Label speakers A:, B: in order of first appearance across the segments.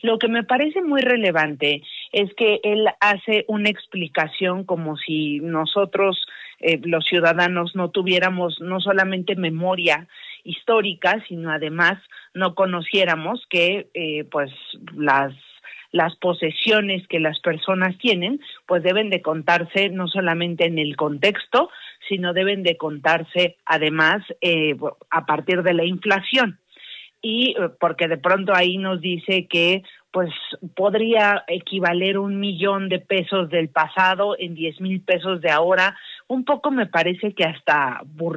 A: Lo que me parece muy relevante es que él hace una explicación como si nosotros, los ciudadanos, no tuviéramos no solamente memoria histórica, sino además no conociéramos que pues las posesiones que las personas tienen, pues deben de contarse no solamente en el contexto, sino deben de contarse además a partir de la inflación. Y porque de pronto ahí nos dice que pues podría equivaler 1,000,000 de pesos del pasado en 10,000 pesos de ahora. Un poco me parece que hasta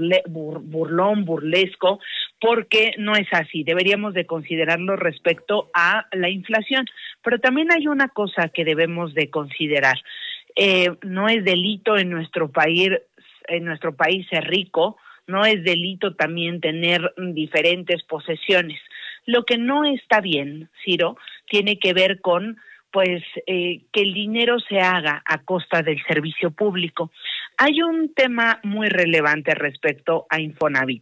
A: burlesco, porque no es así. Deberíamos de considerarlo respecto a la inflación. Pero también hay una cosa que debemos de considerar. No es delito en nuestro país ser rico, no es delito también tener diferentes posesiones. Lo que no está bien, Ciro, tiene que ver con que el dinero se haga a costa del servicio público. Hay un tema muy relevante respecto a Infonavit.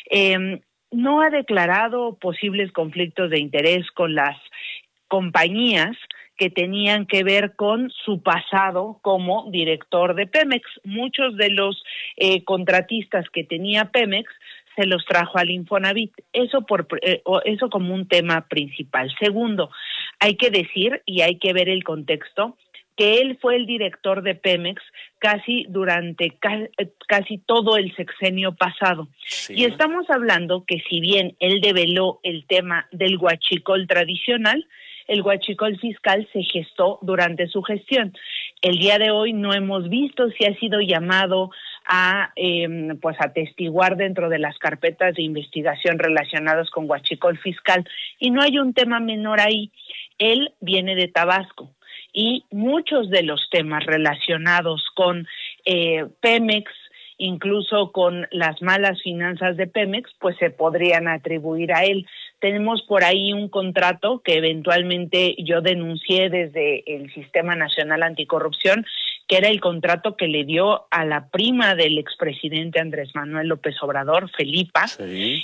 A: No ha declarado posibles conflictos de interés con las compañías que tenían que ver con su pasado como director de Pemex. Muchos de los contratistas que tenía Pemex se los trajo al Infonavit. Eso como un tema principal. Segundo, hay que decir y hay que ver el contexto que él fue el director de Pemex durante casi todo el sexenio pasado. Sí. Y estamos hablando que si bien él develó el tema del huachicol tradicional, el huachicol fiscal se gestó durante su gestión. El día de hoy no hemos visto si ha sido llamado a atestiguar dentro de las carpetas de investigación relacionadas con huachicol fiscal, y no hay un tema menor ahí. Él viene de Tabasco y muchos de los temas relacionados con Pemex, incluso con las malas finanzas de Pemex, pues se podrían atribuir a él. Tenemos por ahí un contrato que eventualmente yo denuncié desde el Sistema Nacional Anticorrupción, que era el contrato que le dio a la prima del expresidente Andrés Manuel López Obrador, Felipa. Sí.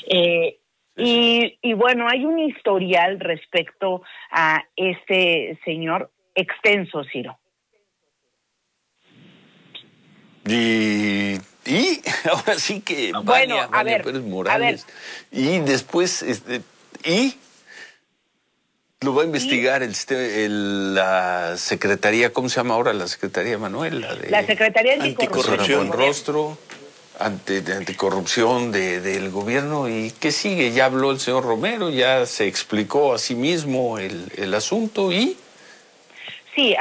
A: Y bueno, hay un historial respecto a este señor extenso, Ciro.
B: Y ahora sí que
A: bueno,
B: Vania Pérez Morales. Y después, y lo va a investigar la Secretaría, ¿cómo se llama ahora la Secretaría, Manuel?
A: La Secretaría
B: Anticorrupción. Rostro, anticorrupción del gobierno. ¿Y qué sigue? Ya habló el señor Romero, ya se explicó a sí mismo el asunto y...
A: Sí,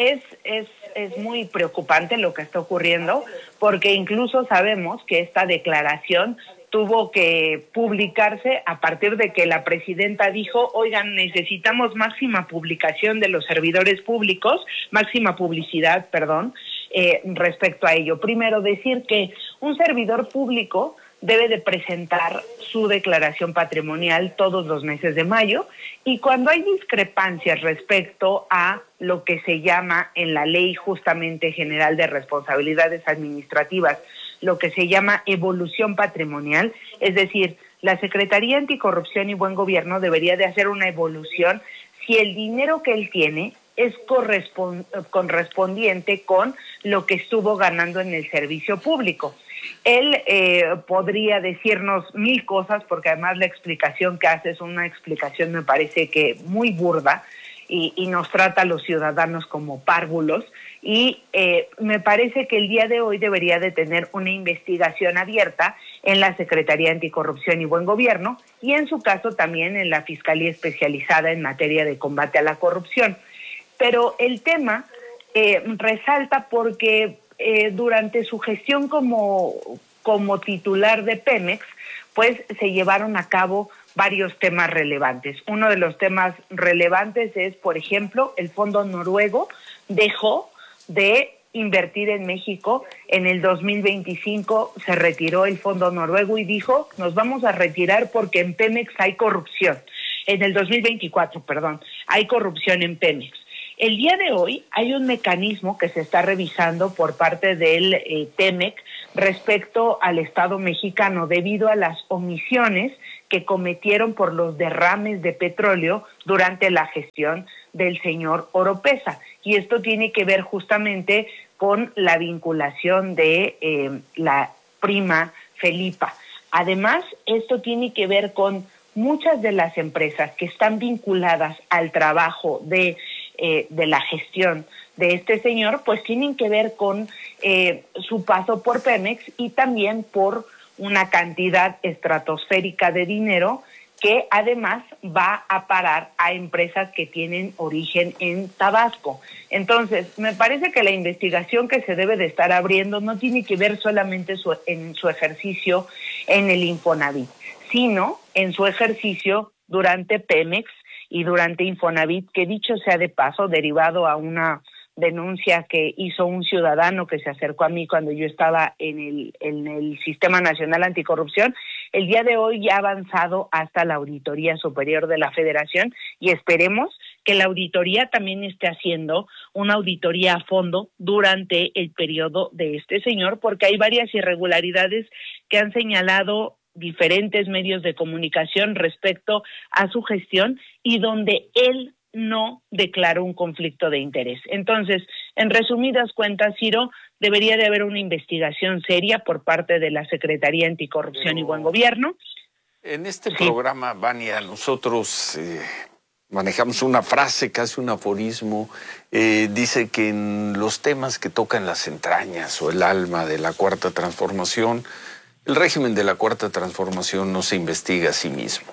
A: es muy preocupante lo que está ocurriendo, porque incluso sabemos que esta declaración tuvo que publicarse a partir de que la presidenta dijo, oigan, necesitamos máxima publicación de los servidores públicos, máxima publicidad, respecto a ello. Primero, decir que un servidor público debe de presentar su declaración patrimonial todos los meses de mayo, y cuando hay discrepancias respecto a lo que se llama en la Ley justamente General de Responsabilidades Administrativas, lo que se llama evolución patrimonial, es decir, la Secretaría Anticorrupción y Buen Gobierno debería de hacer una evolución si el dinero que él tiene es correspondiente con lo que estuvo ganando en el servicio público. Él podría decirnos 1000 cosas, porque además la explicación que hace es una explicación, me parece que muy burda, y nos trata a los ciudadanos como párvulos, y me parece que el día de hoy debería de tener una investigación abierta en la Secretaría Anticorrupción y Buen Gobierno, y en su caso también en la Fiscalía Especializada en materia de combate a la corrupción. Pero el tema resalta porque durante su gestión como titular de Pemex, pues se llevaron a cabo varios temas relevantes. Uno de los temas relevantes es, por ejemplo, el Fondo Noruego dejó de invertir en México. En el 2025 se retiró el Fondo Noruego y dijo, nos vamos a retirar porque en Pemex hay corrupción. En el 2024, hay corrupción en Pemex. El día de hoy hay un mecanismo que se está revisando por parte del TEMEC respecto al Estado mexicano debido a las omisiones que cometieron por los derrames de petróleo durante la gestión del señor Oropesa. Y esto tiene que ver justamente con la vinculación de la prima Felipa. Además, esto tiene que ver con muchas de las empresas que están vinculadas al trabajo de la gestión de este señor, pues tienen que ver con su paso por Pemex y también por una cantidad estratosférica de dinero que además va a parar a empresas que tienen origen en Tabasco. Entonces, me parece que la investigación que se debe de estar abriendo no tiene que ver solamente en su ejercicio en el Infonavit, sino en su ejercicio durante Pemex y durante Infonavit, que dicho sea de paso, derivado a una denuncia que hizo un ciudadano que se acercó a mí cuando yo estaba en el Sistema Nacional Anticorrupción, el día de hoy ya ha avanzado hasta la Auditoría Superior de la Federación y esperemos que la auditoría también esté haciendo una auditoría a fondo durante el periodo de este señor, porque hay varias irregularidades que han señalado diferentes medios de comunicación respecto a su gestión y donde él no declaró un conflicto de interés. Entonces, en resumidas cuentas, Ciro, debería de haber una investigación seria por parte de la Secretaría Anticorrupción y Buen Gobierno.
B: En este programa, Vania, nosotros manejamos una frase, casi un aforismo, dice que en los temas que tocan las entrañas o el alma de la Cuarta Transformación, el régimen de la Cuarta Transformación no se investiga a sí mismo.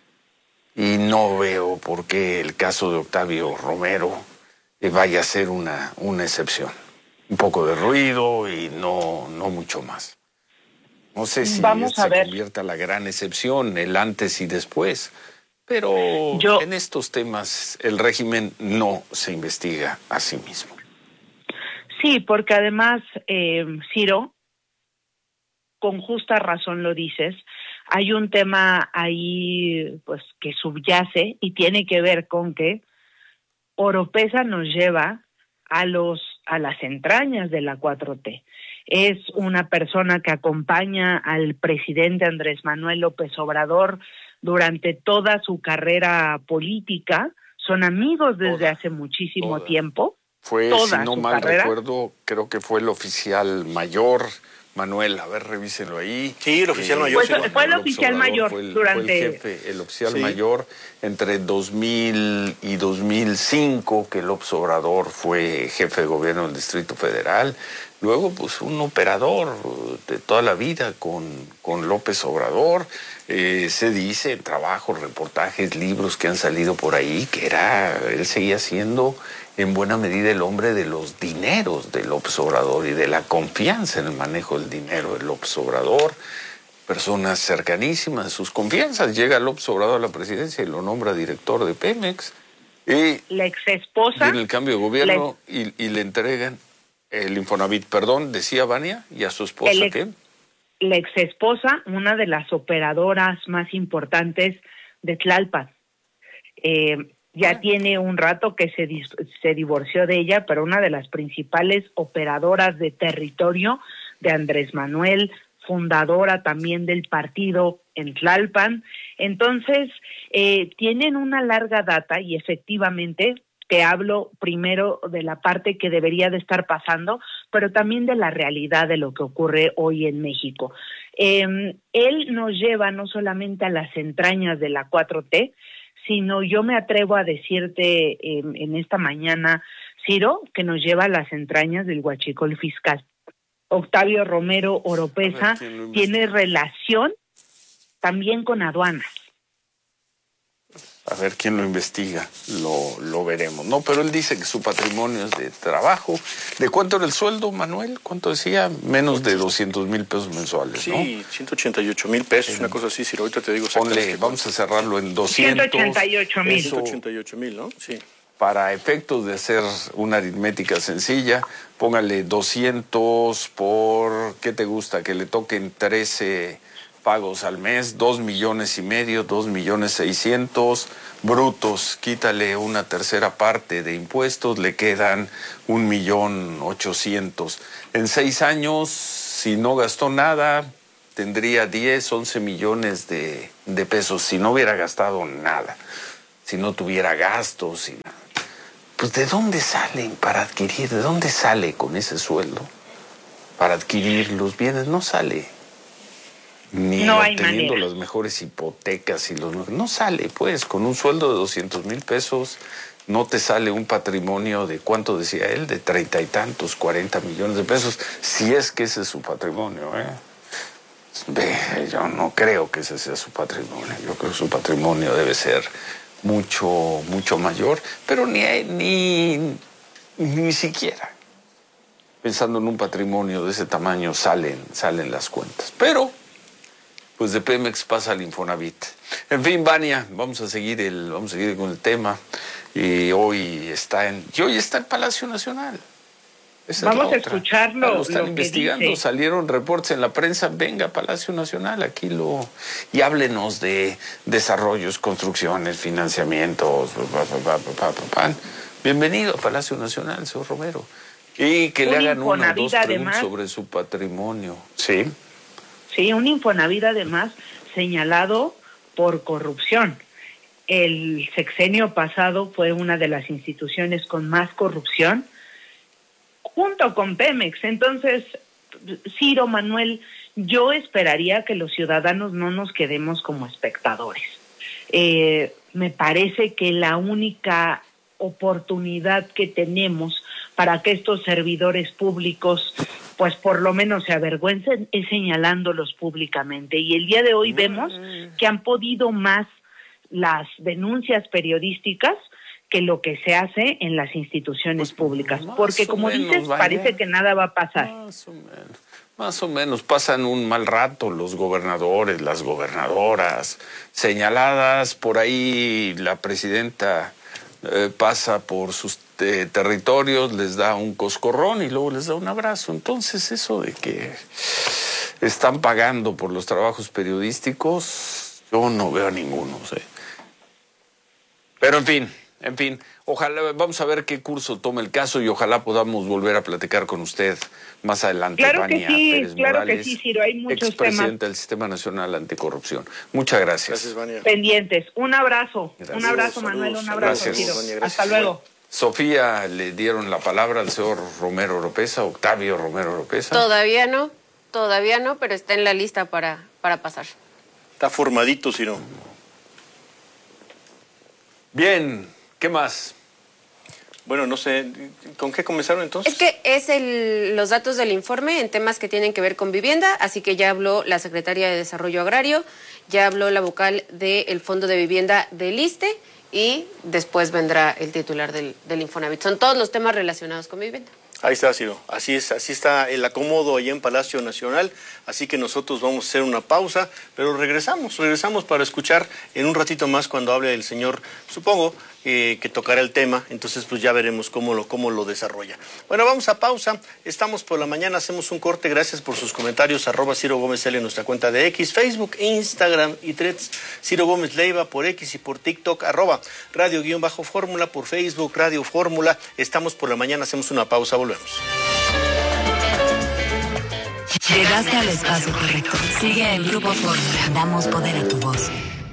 B: Y no veo por qué el caso de Octavio Romero vaya a ser una excepción. Un poco de ruido y no mucho más. No sé si se convierta la gran excepción, el antes y después, pero en estos temas el régimen no se investiga a sí mismo.
A: Sí, porque además, Ciro, con justa razón lo dices, hay un tema ahí pues que subyace y tiene que ver con que Oropesa nos lleva a las entrañas de la 4T. Es una persona que acompaña al presidente Andrés Manuel López Obrador durante toda su carrera política, son amigos desde hace muchísimo tiempo.
B: Fue, si no mal recuerdo, creo que fue el oficial mayor. Manuel, a ver, revísenlo ahí.
C: Sí, el oficial mayor.
A: Fue el oficial mayor durante...
B: Fue el oficial mayor entre 2000 y 2005, que López Obrador fue jefe de gobierno del Distrito Federal. Luego, pues, un operador de toda la vida con López Obrador. Se dice en trabajos, reportajes, libros que han salido por ahí, que él seguía siendo en buena medida el hombre de los dineros de López Obrador y de la confianza en el manejo del dinero de López Obrador. Personas cercanísimas de sus confianzas. Llega López Obrador a la presidencia y lo nombra director de Pemex. Y
A: la exesposa.
B: Tiene el cambio de gobierno y le entregan el Infonavit, decía Vania, y a su esposa, ¿qué?
A: La exesposa, una de las operadoras más importantes de Tlalpan. Ya tiene un rato que se divorció de ella, pero una de las principales operadoras de territorio de Andrés Manuel, fundadora también del partido en Tlalpan. Entonces, tienen una larga data y efectivamente te hablo primero de la parte que debería de estar pasando, pero también de la realidad de lo que ocurre hoy en México. Él nos lleva no solamente a las entrañas de la 4T, sino yo me atrevo a decirte en esta mañana, Ciro, que nos lleva a las entrañas del huachicol fiscal. Octavio Romero Oropesa tiene relación también con aduanas.
B: A ver quién lo investiga, lo veremos. No, pero él dice que su patrimonio es de trabajo. ¿De cuánto era el sueldo, Manuel? ¿Cuánto decía? Menos de 200,000 pesos mensuales, ¿no?
C: Sí, 188,000 pesos, una cosa así. Si ahorita te digo...
B: Ponle, vamos a cerrarlo en 200.
A: 188,000.
C: 188,000, ¿no? Sí.
B: Para efectos de hacer una aritmética sencilla, póngale 200 por, ¿qué te gusta? Que le toquen 13 pagos al mes, 2,500,000, 2,600,000 brutos, quítale una tercera parte de impuestos, le quedan 1,800,000. En 6 años, si no gastó nada, tendría 10, 11 millones de pesos si no hubiera gastado nada, si no tuviera gastos. Pues ¿de dónde salen para adquirir? ¿De dónde sale con ese sueldo para adquirir los bienes? No sale. Ni
A: no hay
B: obteniendo
A: manera.
B: las mejores hipotecas y no sale, pues, con un sueldo de 200,000 pesos no te sale un patrimonio de, ¿cuánto decía él? De 30 y tantos, 40 millones de pesos, si es que ese es su patrimonio, Yo no creo que ese sea su patrimonio, yo creo que su patrimonio debe ser mucho, mucho mayor, pero ni siquiera pensando en un patrimonio de ese tamaño salen las cuentas, pero pues de Pemex pasa al Infonavit. En fin, Vania, vamos a seguir con el tema. Y hoy está en Palacio Nacional.
A: Vamos a escucharlo.
B: Lo están investigando, salieron reportes en la prensa. Venga, Palacio Nacional, y háblenos de desarrollos, construcciones, financiamientos. Bienvenido a Palacio Nacional, señor Romero. Y que le hagan una o dos preguntas sobre su patrimonio. Sí.
A: Sí, un Infonavit además señalado por corrupción. El sexenio pasado fue una de las instituciones con más corrupción, junto con Pemex. Entonces, Ciro, Manuel, yo esperaría que los ciudadanos no nos quedemos como espectadores. Me parece que la única oportunidad que tenemos para que estos servidores públicos pues por lo menos se avergüencen es señalándolos públicamente. Y el día de hoy vemos que han podido más las denuncias periodísticas que lo que se hace en las instituciones públicas. Porque como dices, parece que nada va a pasar.
B: Más o menos pasan un mal rato los gobernadores, las gobernadoras, señaladas por ahí. La presidenta pasa por sus territorios, les da un coscorrón y luego les da un abrazo. Entonces eso de que están pagando por los trabajos periodísticos, yo no veo a ninguno. Pero en fin, ojalá, vamos a ver qué curso toma el caso y ojalá podamos volver a platicar con usted más adelante.
A: Claro
B: Vania
A: que sí,
B: Pérez
A: claro
B: Morales,
A: que sí, Ciro, hay muchos
B: expresidenta
A: temas
B: del Sistema Nacional Anticorrupción. Muchas gracias.
C: Gracias, Vania.
A: Pendientes. Un abrazo.
B: Gracias.
A: Un abrazo, Manuel, un abrazo,
B: Gracias.
A: Ciro.
C: Vania, gracias.
A: Hasta luego.
B: Sofía, le dieron la palabra al señor Romero Oropeza, Octavio Romero Oropeza.
D: Todavía no, pero está en la lista para pasar.
C: Está formadito, Ciro.
B: Bien, ¿qué más?
C: Bueno, no sé, ¿con qué comenzaron entonces?
D: Es que es los datos del informe en temas que tienen que ver con vivienda, así que ya habló la Secretaria de Desarrollo Agrario, ya habló la vocal del Fondo de Vivienda del ISSSTE y después vendrá el titular del Infonavit. Son todos los temas relacionados con vivienda.
C: Ahí está, Ciro. Así está el acomodo allá en Palacio Nacional. Así que nosotros vamos a hacer una pausa, pero regresamos para escuchar en un ratito más cuando hable el señor, supongo, que tocará el tema. Entonces, pues ya veremos cómo lo desarrolla. Bueno, vamos a pausa. Estamos por la mañana, hacemos un corte. Gracias por sus comentarios. @Ciro Gómez L en nuestra cuenta de X, Facebook, Instagram y Threads. Ciro Gómez Leiva por X y por TikTok. @Radio_Fórmula por Facebook, Radio Fórmula. Estamos por la mañana, hacemos una pausa. Volvemos.
E: Llegaste al espacio correcto. Sigue el Grupo Fórmula. Damos poder a tu voz.